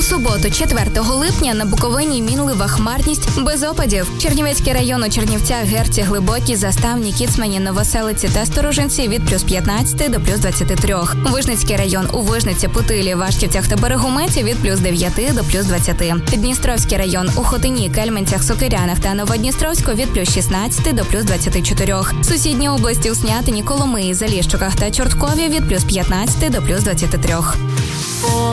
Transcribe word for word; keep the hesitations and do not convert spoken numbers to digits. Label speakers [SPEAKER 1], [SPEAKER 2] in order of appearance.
[SPEAKER 1] суботу, четвертого липня, на Буковині мінлива хмарність без опадів. Чернівецький район у Чернівцях, Герці, Глибокій, Заставні, Кіцмані, Новоселиці та Сторожинці від плюс п'ятнадцяти до плюс двадцяти трьох. Вижницький район у Вижниці, Путилі, Вашківцях та Берегометі від плюс дев'яти до плюс двадцяти. Дністровський район у Хотині, Кельменцях, Сокирянах та Новодністровську від плюс шістнадцяти до плюс двадцяти чотирьох. Сусідні області у Снятині, Коломиї, Заліщуках та Чорткові від плюс п'ятнадцяти до плюс двадцяти трьох.